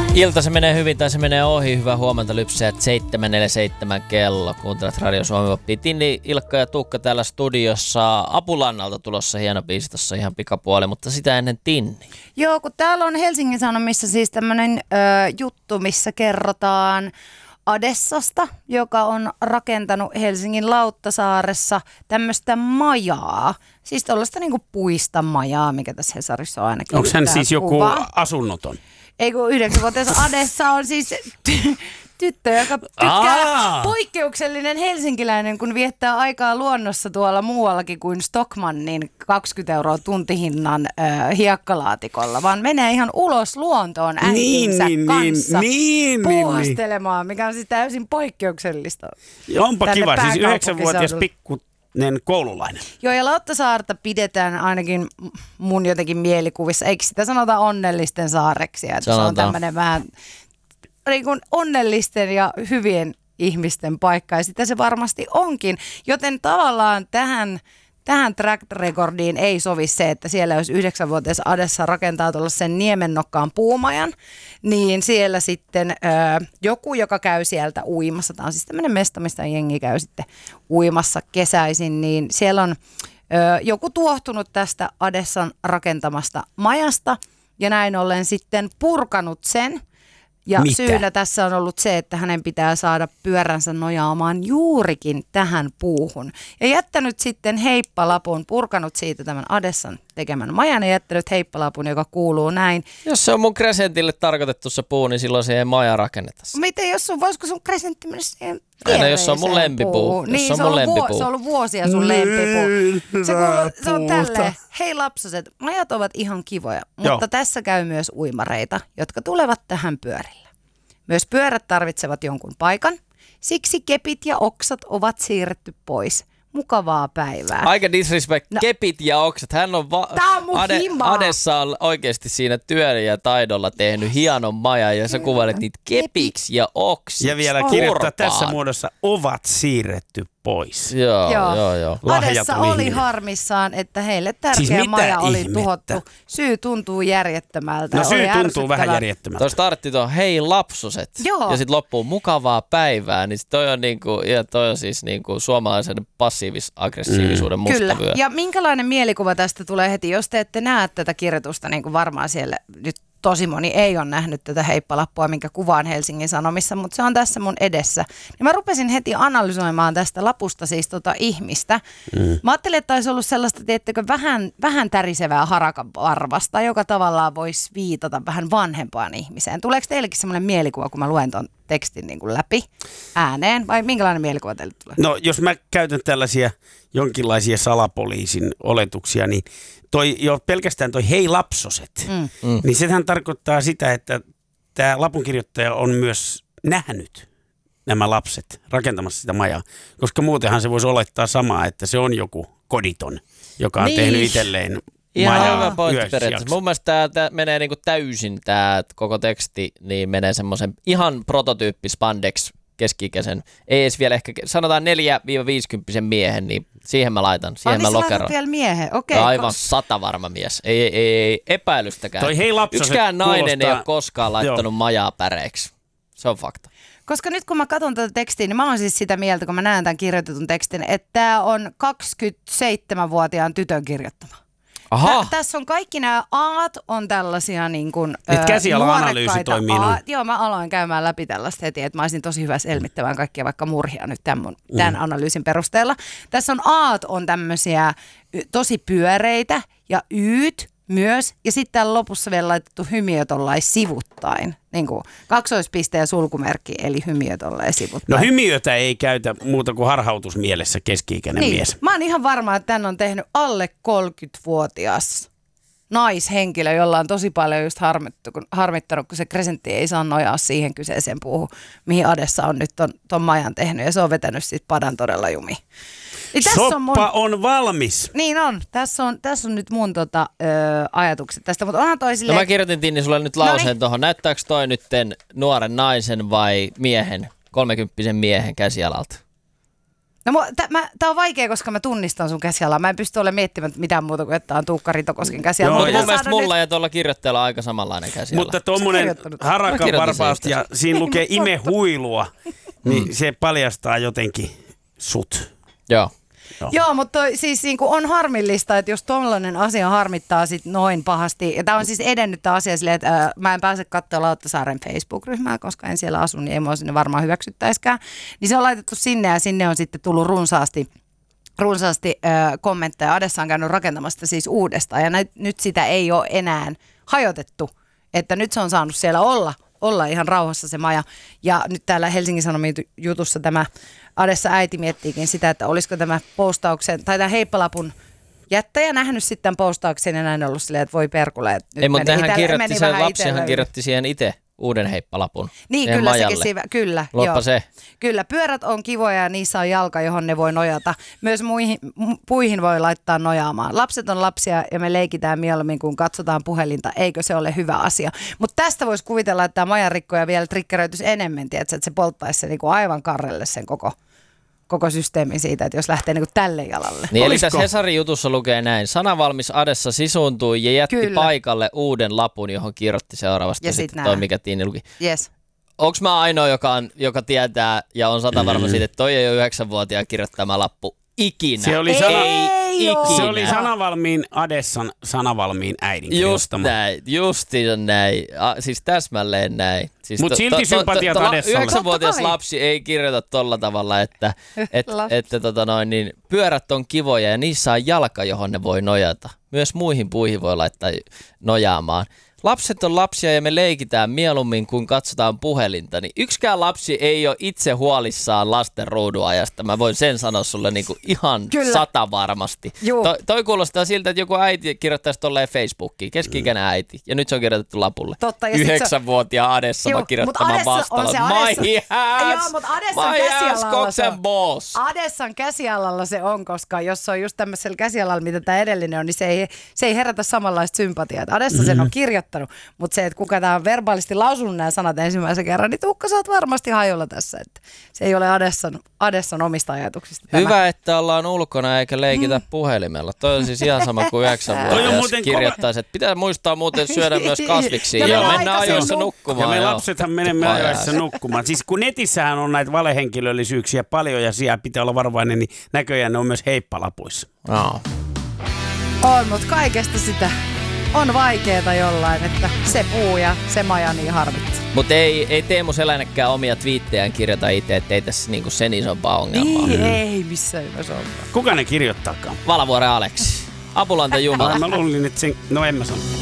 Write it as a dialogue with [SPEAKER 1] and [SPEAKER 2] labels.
[SPEAKER 1] Ilta se menee hyvin tai se menee ohi. Hyvää huomenta lypsäjät, 7.47 kello. Kuuntelet Radio Suomi-Vappia. Tinni, Ilkka ja Tuukka täällä studiossa. Apulannalta tulossa hieno biisi tossa ihan pikapuoli, mutta sitä ennen Tinni.
[SPEAKER 2] Joo, kun täällä on Helsingin Sanomissa siis tämmönen juttu, missä kerrotaan Adessasta, joka on rakentanut Helsingin Lauttasaaressa tämmöistä majaa. Siis tuollaista niinku puista majaa, mikä tässä Hesarissa on ainakin.
[SPEAKER 3] Onko hän siis joku asunnoton?
[SPEAKER 2] Ei kun 9-vuotias Adessa on siis tyttö, joka tykkää poikkeuksellinen helsinkiläinen, kun viettää aikaa luonnossa tuolla muuallakin kuin Stockmannin 20 € tuntihinnan hiekkalaatikolla, vaan menee ihan ulos luontoon äitinsä kanssa puuhastelemaan, mikä on siis täysin poikkeuksellista.
[SPEAKER 3] Onpa kiva, siis 9-vuotias pikkunen koululainen.
[SPEAKER 2] Joo, ja Lauttasaarta pidetään ainakin mun jotenkin mielikuvissa, eikö sitä sanota onnellisten saareksi? Että se on tämmöinen vähän niin kuin onnellisten ja hyvien ihmisten paikka, ja sitä se varmasti onkin. Joten tavallaan tähän track recordiin ei sovi se, että siellä jos 9-vuotias Adessa rakentaa tuollaisen niemennokkaan puumajan, niin siellä sitten joku, joka käy sieltä uimassa, tämä on siis tämmöinen mesta, mistä jengi käy sitten uimassa kesäisin, niin siellä on joku tuohtunut tästä Adessan rakentamasta majasta, ja näin ollen sitten purkanut sen. Ja syynä tässä on ollut se, että hänen pitää saada pyöränsä nojaamaan juurikin tähän puuhun. Ja jättänyt sitten heippalapun, purkanut siitä tämän Adessan tekemän majan ja jättänyt heippalapun, joka kuuluu näin.
[SPEAKER 1] Jos se on mun kresentille tarkoitettu se puu, niin silloin siihen maja rakenneta.
[SPEAKER 2] Miten voisiko sun kresentti mennä siihen
[SPEAKER 1] aina, jos se on mun lempipuu.
[SPEAKER 2] Niin, se on ollut vuosia sun lempipuu. Se on tälleen. Hei lapsaset, majat ovat ihan kivoja, mutta tässä käy myös uimareita, jotka tulevat tähän pyörillä. Myös pyörät tarvitsevat jonkun paikan, siksi kepit ja oksat ovat siirretty pois. Mukavaa päivää.
[SPEAKER 1] Aika disrespect. No. Kepit ja oksat. Hän on Adessa on oikeasti siinä työllä ja taidolla tehnyt hienon majan ja sä kuvailet niitä kepiksi ja oksiksi.
[SPEAKER 3] Ja vielä kirjoittaa tässä muodossa ovat siirretty pois.
[SPEAKER 1] Joo.
[SPEAKER 2] Adessa oli harmissaan, että heille tärkeä maja oli tuhottu. Syy tuntuu järjettömältä.
[SPEAKER 3] No syy tuntuu vähän järjettömältä.
[SPEAKER 1] Tuo startti tuon hei lapsuset ja sitten loppuu mukavaa päivää, niin toi on, niinku, ja toi on siis niinku suomalaisen passiivis-aggressiivisuuden musta vyö.
[SPEAKER 2] Ja minkälainen mielikuva tästä tulee heti, jos te ette näe tätä kirjoitusta, niin kuin varmaan siellä nyt tosi moni ei ole nähnyt tätä heippalappua, minkä kuvaan Helsingin Sanomissa, mutta se on tässä mun edessä. Niin mä rupesin heti analysoimaan tästä lapusta siis ihmistä. Mä ajattelin, että olisi ollut sellaista, tiettekö, vähän tärisevää harakan varvasta, joka tavallaan voisi viitata vähän vanhempaan ihmiseen. Tuleeko teillekin semmoinen mielikuva, kun mä luen ton tekstin niin kuin läpi ääneen, vai minkälainen mielikuva teille tulee?
[SPEAKER 3] No, jos mä käytän tällaisia jonkinlaisia salapoliisin oletuksia, niin pelkästään toi hei lapsoset, niin sehän tarkoittaa sitä, että tämä lapunkirjoittaja on myös nähnyt nämä lapset rakentamassa sitä majaa, koska muutenhan se voisi olettaa samaa, että se on joku koditon, joka on tehnyt itselleen majaa.
[SPEAKER 1] Ihan hyvä pointti periaatteessa. Mun mielestä tämä menee niinku täysin, tämä koko teksti, niin menee semmoisen ihan prototyyppi spandex keski-ikäisen, ei edes vielä ehkä, sanotaan 4-50 miehen, niin siihen mä laitan, siihen mä lokeroin.
[SPEAKER 2] Vielä miehen, okei.
[SPEAKER 1] Aivan 100 varma mies, ei epäilystäkään. Yksikään nainen ei ole koskaan laittanut majaa päreiksi, se on fakta.
[SPEAKER 2] Koska nyt kun mä katson tätä tekstiä, niin mä oon siis sitä mieltä, kun mä näen tämän kirjoitetun tekstin, että tää on 27-vuotiaan tytön kirjoittama. Tässä on kaikki nämä aat on tällaisia niin kuin
[SPEAKER 3] käsiala-analyysi toimii.
[SPEAKER 2] Joo, mä aloin käymään läpi tällaista heti, että mä olisin tosi hyvä selmittämään kaikkia vaikka murhia nyt tämän analyysin perusteella. Tässä on aat on tämmöisiä tosi pyöreitä ja yyt myös, ja sitten täällä lopussa vielä laitettu hymiö tollain sivuttain, niin kuin kaksoispiste ja sulkumerkki, eli hymiö tollain sivuttain.
[SPEAKER 3] No hymiötä ei käytä muuta kuin harhautusmielessä keski-ikäinen mies.
[SPEAKER 2] Mä oon ihan varma, että tän on tehnyt alle 30-vuotias naishenkilö, jolla on tosi paljon just harmittanut, kun se kresentti ei saa nojaa siihen kyseiseen puuhun, mihin Adessa on nyt ton majan tehnyt, ja se on vetänyt sit padan todella jumiin.
[SPEAKER 3] Niin soppa on valmis.
[SPEAKER 2] Niin on. Tässä on nyt mun ajatukset tästä, mutta onhan toi silleen...
[SPEAKER 1] No mä kirjoitin Tinni sulle nyt lauseen tuohon. Näyttääkö toi nytten nuoren naisen vai miehen, 30 miehen käsialalta?
[SPEAKER 2] No tää on vaikea, koska mä tunnistan sun käsialaa. Mä en pysty olemaan miettimään mitään muuta kuin, että on Tuukka Ritokosken käsiala.
[SPEAKER 1] Mutta mun mielestä mulla ja tuolla kirjoittajalla on aika samanlainen käsiala.
[SPEAKER 3] Mutta tuommoinen harakan varpaus ja siinä lukee imehuilua, niin se paljastaa jotenkin sut.
[SPEAKER 1] Joo.
[SPEAKER 2] Joo, mutta siis niin on harmillista, että jos tuollainen asia harmittaa sit noin pahasti, ja tämä on siis edennyt tämä asia silleen, että mä en pääse katsoa Lauttasaaren Facebook-ryhmää, koska en siellä asu, niin ei mua sinne varmaan hyväksyttäiskään, niin se on laitettu sinne ja sinne on sitten tullut runsaasti kommentteja. Adessa on käynyt rakentamasta siis uudestaan ja nyt sitä ei ole enää hajotettu, että nyt se on saanut siellä olla ihan rauhassa se maja. Ja nyt täällä Helsingin Sanomien jutussa tämä Adessa äiti miettiikin sitä, että olisiko tämä postauksen tai tämä heippalapun jättäjä nähnyt sitten postauksen ja näin ollut silleen, että voi perkule.
[SPEAKER 1] Ei, mutta lapsihan kirjoitti siihen itse uuden heippalapun.
[SPEAKER 2] Niin, kyllä sekin kyllä.
[SPEAKER 1] Loppa se.
[SPEAKER 2] Kyllä, pyörät on kivoja ja niissä on jalka, johon ne voi nojata. Myös puihin voi laittaa nojaamaan. Lapset on lapsia ja me leikitään mieluummin, kun katsotaan puhelinta. Eikö se ole hyvä asia? Mutta tästä voisi kuvitella, että tämä majanrikkoja vielä triggeröityisi enemmän, että se polttaisi se niinku aivan karrelle sen koko systeemin siitä, että jos lähtee niinku tälle jalalle.
[SPEAKER 1] Niin, eli tässä Hesarin jutussa lukee näin. Sanavalmis Adessa sisuuntui ja jätti paikalle uuden lapun, johon kirjoitti seuraavasti. Ja sitten toi, mikä Tiini luki.
[SPEAKER 2] Yes.
[SPEAKER 1] Onko mä ainoa, joka tietää ja on satavarma siitä, että toi ei ole 9-vuotiaan kirjoittama lappu ikinä.
[SPEAKER 3] Se oli,
[SPEAKER 1] ikinä.
[SPEAKER 3] Se oli sanavalmiin Adessan sanavalmiin äidin kirjoittama.
[SPEAKER 1] Justiinsa näin. Siis täsmälleen näin. Siis
[SPEAKER 3] mutta silti sympatiat Adessalle.
[SPEAKER 1] 9-vuotias lapsi ei kirjoita tolla tavalla, että niin pyörät on kivoja ja niissä on jalka, johon ne voi nojata. Myös muihin puihin voi laittaa nojaamaan. Lapset on lapsia ja me leikitään mieluummin, kun katsotaan puhelinta. Niin yksikään lapsi ei ole itse huolissaan lasten ruuduajasta. Mä voin sen sanoa sulle niinku ihan 100 varmasti. Toi kuulostaa siltä, että joku äiti kirjoittaisi tolleen Facebookiin, keski-ikäinen äiti. Ja nyt se on kirjoitettu lapulle. 9-vuotiaan Adessa kirjoittamaan vastalla.
[SPEAKER 2] Adessan käsialalla se on, koska jos se on just tämmöisellä käsialalla, mitä tämä edellinen on, niin se ei herätä samanlaista sympatiaa. Adessa sen on kirjoittanut. Mutta se, että kuka tämä on verbaalisti lausunut nämä sanat ensimmäisen kerran, niin Tuukka, sä oot varmasti hajolla tässä. Että se ei ole Adessan omista ajatuksista.
[SPEAKER 1] Hyvä, että ollaan ulkona eikä leikitä puhelimella. Toi on siis ihan sama kuin 9-vuotias kirjoittaisi. Että pitää muistaa muuten syödä myös kasviksia ja mennä ajoissa nukkumaan.
[SPEAKER 3] Ja me lapsethan menemme ajoissa nukkumaan. Siis kun netissähän on näitä valehenkilöllisyyksiä paljon ja siellä pitää olla varovainen, niin näköjään ne on myös heippalapuissa.
[SPEAKER 1] No.
[SPEAKER 2] On, mutta kaikesta sitä on vaikeeta jollain, että se puu ja se maja niin harmittaa.
[SPEAKER 1] Mutta ei Teemu Selänekään omia twiittejään kirjoita itse, ettei tässä niinku sen isompaa ongelmaa.
[SPEAKER 2] Niin, ei missään nimessä ole.
[SPEAKER 3] Kuka ne kirjoittaakaan?
[SPEAKER 1] Valvuoren Aleksi. Apulanta Jumala.
[SPEAKER 3] Mä luulin, että sen... No en mä sano.